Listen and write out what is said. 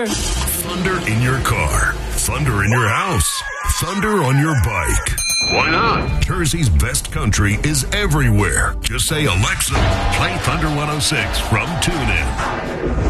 thunder. Thunder in your car. Thunder in your house. Thunder on your bike. Why not? Jersey's best country is everywhere. Just say, Alexa, play Thunder 106 from TuneIn.